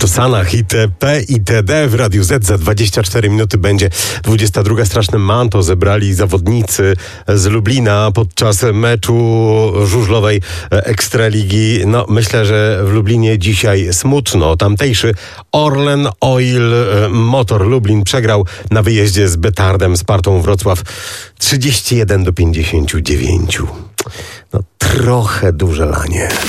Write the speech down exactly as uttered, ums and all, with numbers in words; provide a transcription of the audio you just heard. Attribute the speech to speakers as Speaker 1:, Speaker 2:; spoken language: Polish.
Speaker 1: To Sanach i T P i T D w Radiu Z. Za dwadzieścia cztery minuty będzie dwudziesta druga. Straszne manto zebrali zawodnicy z Lublina podczas meczu żużlowej Ekstraligi. No, myślę, że w Lublinie dzisiaj smutno. Tamtejszy Orlen Oil Motor Lublin przegrał na wyjeździe z Betardem Spartą Wrocław trzydzieści jeden do pięćdziesięciu dziewięciu. No, trochę duże lanie.